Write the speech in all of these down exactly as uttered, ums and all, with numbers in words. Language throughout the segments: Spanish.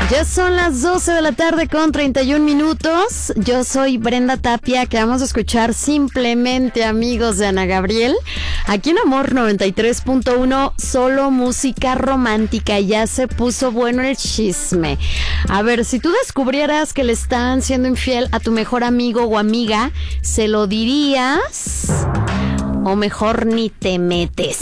Ya son las doce de la tarde con treinta y un minutos. Yo soy Brenda Tapia, que vamos a escuchar Simplemente Amigos de Ana Gabriel. Aquí en Amor noventa y tres punto uno, solo música romántica. Ya se puso bueno el chisme. A ver, si tú descubrieras que le están siendo infiel a tu mejor amigo o amiga, ¿se lo dirías? O mejor ni te metes.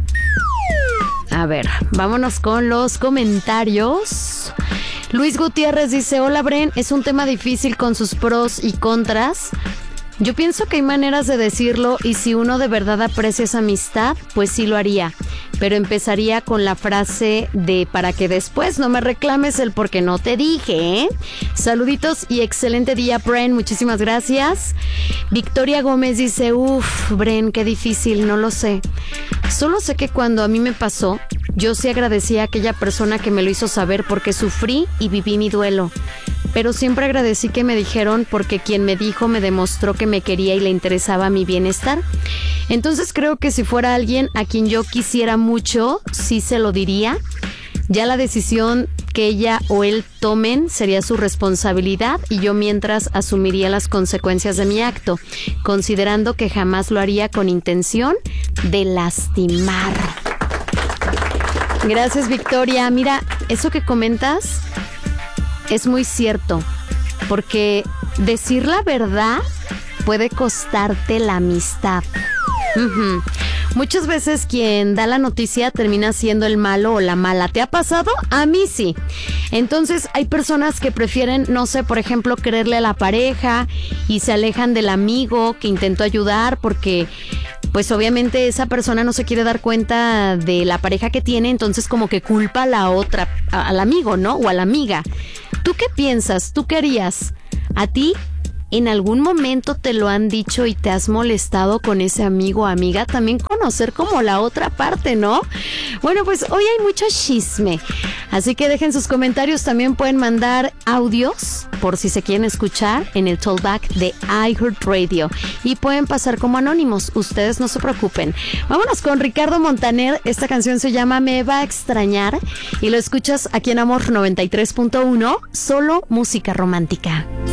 A ver, vámonos con los comentarios. Luis Gutiérrez dice: hola Bren, es un tema difícil con sus pros y contras. Yo pienso que hay maneras de decirlo y si uno de verdad aprecia esa amistad, pues sí lo haría. Pero empezaría con la frase de para que después no me reclames el porque no te dije, ¿eh? Saluditos y excelente día, Bren, muchísimas gracias. Victoria Gómez dice: uff, Bren, qué difícil, no lo sé. Solo sé que cuando a mí me pasó, yo sí agradecí a aquella persona que me lo hizo saber porque sufrí y viví mi duelo. Pero siempre agradecí que me dijeron porque quien me dijo me demostró que me quería y le interesaba mi bienestar. Entonces creo que si fuera alguien a quien yo quisiera mucho, sí se lo diría. Ya la decisión que ella o él tomen sería su responsabilidad y yo mientras asumiría las consecuencias de mi acto, considerando que jamás lo haría con intención de lastimar. Gracias, Victoria. Mira, eso que comentas es muy cierto, porque decir la verdad puede costarte la amistad. Uh-huh. Muchas veces quien da la noticia termina siendo el malo o la mala. ¿Te ha pasado? A mí sí. Entonces hay personas que prefieren, no sé, por ejemplo, creerle a la pareja y se alejan del amigo que intentó ayudar porque pues obviamente esa persona no se quiere dar cuenta de la pareja que tiene, entonces como que culpa a la otra, al amigo, ¿no? O a la amiga. ¿Tú qué piensas? ¿Tú qué harías? ¿A ti en algún momento te lo han dicho y te has molestado con ese amigo o amiga? También conocer como la otra parte, ¿no? Bueno, pues hoy hay mucho chisme, así que dejen sus comentarios. También pueden mandar audios por si se quieren escuchar en el Talkback de iHeartRadio y pueden pasar como anónimos, ustedes no se preocupen. Vámonos con Ricardo Montaner. Esta canción se llama Me va a extrañar y lo escuchas aquí en Amor noventa y tres punto uno, solo música romántica.